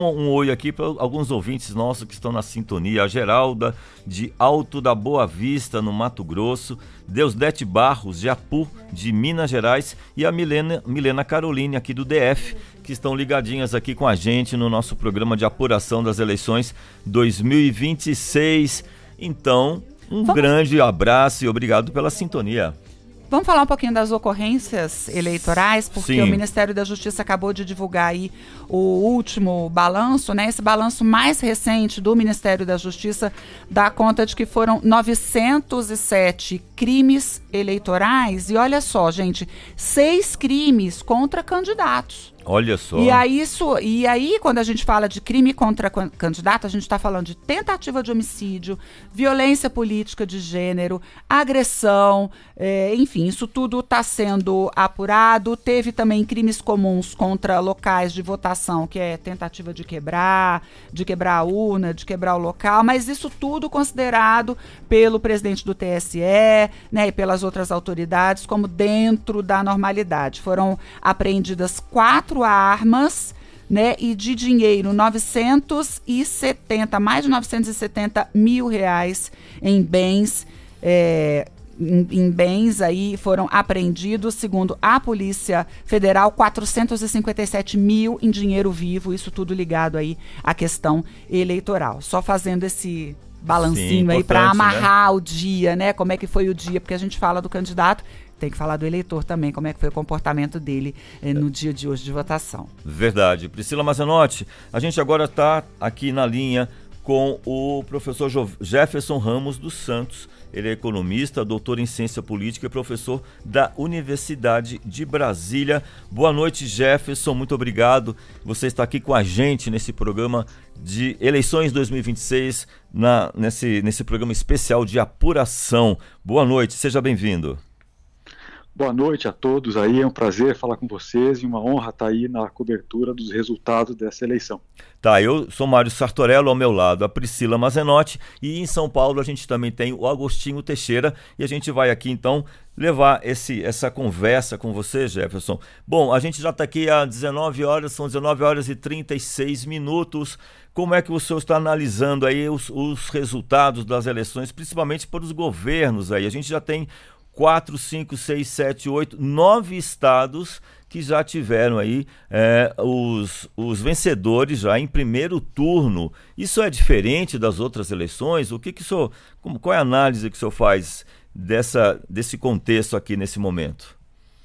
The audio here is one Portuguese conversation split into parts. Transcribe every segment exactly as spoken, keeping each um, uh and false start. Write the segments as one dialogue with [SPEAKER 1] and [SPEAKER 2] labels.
[SPEAKER 1] Um oi aqui para alguns ouvintes nossos que estão na sintonia. A Geralda, de Alto da Boa Vista, no Mato Grosso. Deusdete Barros, de Apu, de Minas Gerais. E a Milena, Milena Caroline, aqui do D F, que estão ligadinhas aqui com a gente no nosso programa de apuração das eleições dois mil e vinte e seis. Então, um Vamos... grande abraço e obrigado pela sintonia.
[SPEAKER 2] Vamos falar um pouquinho das ocorrências eleitorais, porque Sim. o Ministério da Justiça acabou de divulgar aí o último balanço, né? Esse balanço mais recente do Ministério da Justiça dá conta de que foram novecentos e sete crimes eleitorais e olha só, gente, seis crimes contra candidatos.
[SPEAKER 1] Olha só.
[SPEAKER 2] E aí, isso, e aí, quando a gente fala de crime contra candidato, a gente está falando de tentativa de homicídio, violência política de gênero, agressão, é, enfim, isso tudo está sendo apurado. Teve também crimes comuns contra locais de votação, que é tentativa de quebrar, de quebrar a urna, de quebrar o local, mas isso tudo considerado pelo presidente do T S E, né, e pelas outras autoridades como dentro da normalidade. Foram apreendidas quatro armas, né, e de dinheiro novecentos e setenta, mais de novecentos e setenta mil reais em bens, é, em, em bens aí foram apreendidos, segundo a Polícia Federal, quatrocentos e cinquenta e sete mil em dinheiro vivo, isso tudo ligado aí à questão eleitoral. Só fazendo esse balancinho Sim, aí para amarrar, né, o dia, né, como é que foi o dia, porque a gente fala do candidato, tem que falar do eleitor também, como é que foi o comportamento dele eh, no dia de hoje de votação.
[SPEAKER 1] Verdade. Priscila Mazanotti, a gente agora está aqui na linha com o professor Jefferson Ramos dos Santos. Ele é economista, doutor em ciência política e professor da Universidade de Brasília. Boa noite, Jefferson, muito obrigado. Você está aqui com a gente nesse programa de eleições dois mil e vinte e seis, na, nesse, nesse programa especial de apuração. Boa noite, seja bem-vindo.
[SPEAKER 3] Boa noite a todos aí, é um prazer falar com vocês e uma honra estar aí na cobertura dos resultados dessa eleição.
[SPEAKER 1] Tá, eu sou Mário Sartorello, ao meu lado a Priscila Mazenotti e em São Paulo a gente também tem o Agostinho Teixeira e a gente vai aqui então levar esse, essa conversa com você, Jefferson. Bom, a gente já está aqui às dezenove horas, são dezenove horas e trinta e seis minutos. Como é que o senhor está analisando aí os, os resultados das eleições, principalmente para os governos aí? A gente já tem quatro, cinco, seis, sete, oito, nove estados que já tiveram aí é, os, os vencedores já em primeiro turno. Isso é diferente das outras eleições? O que que o senhor, como, qual é a análise que o senhor faz dessa, desse contexto aqui nesse momento?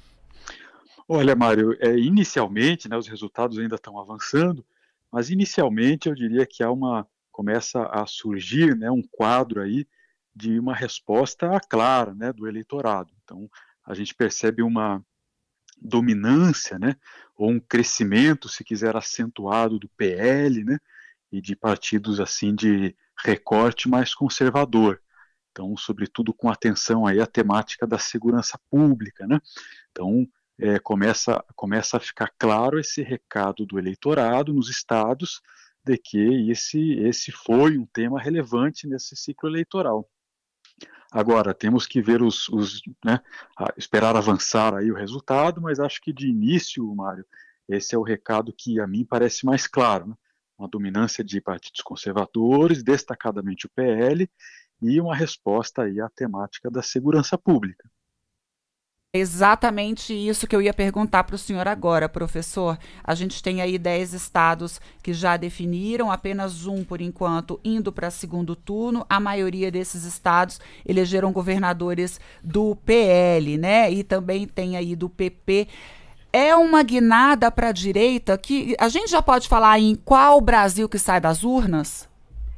[SPEAKER 3] Olha, Mário, é, inicialmente, né, os resultados ainda estão avançando, mas inicialmente eu diria que há uma, começa a surgir, né, um quadro aí de uma resposta clara, né, do eleitorado. Então, a gente percebe uma dominância, né, ou um crescimento, se quiser, acentuado do P L, né, e de partidos assim de recorte mais conservador. Então, sobretudo com atenção aí à temática da segurança pública, né. Então, é, começa, começa a ficar claro esse recado do eleitorado nos estados de que esse, esse foi um tema relevante nesse ciclo eleitoral. Agora, temos que ver os, os né, esperar avançar aí o resultado, mas acho que de início, Mário, esse é o recado que a mim parece mais claro, né? Uma dominância de partidos conservadores, destacadamente o P L, e uma resposta aí à temática da segurança pública.
[SPEAKER 2] Exatamente isso que eu ia perguntar para o senhor agora, professor. A gente tem aí dez estados que já definiram, apenas um, por enquanto, indo para segundo turno. A maioria desses estados elegeram governadores do P L, né? E também tem aí do P P. É uma guinada para a direita que a gente já pode falar em qual Brasil que sai das urnas?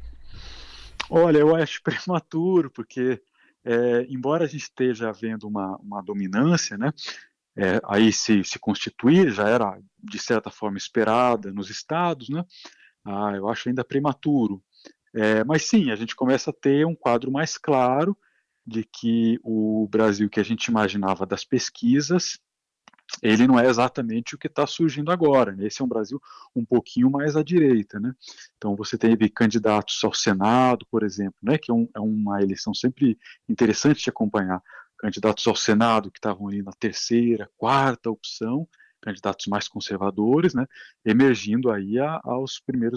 [SPEAKER 3] Olha, eu acho prematuro, porque É, embora a gente esteja vendo uma, uma dominância, né, é, aí se, se constituir, já era de certa forma esperada nos estados, né, ah, eu acho ainda prematuro. É, mas sim, a gente começa a ter um quadro mais claro de que o Brasil que a gente imaginava das pesquisas, ele não é exatamente o que está surgindo agora, né? Esse é um Brasil um pouquinho mais à direita, né? Então você teve candidatos ao Senado, por exemplo, né? Que é, um, é uma eleição sempre interessante de acompanhar, candidatos ao Senado que estavam ali na terceira, quarta opção, candidatos mais conservadores, né? Emergindo aí a, aos primeiros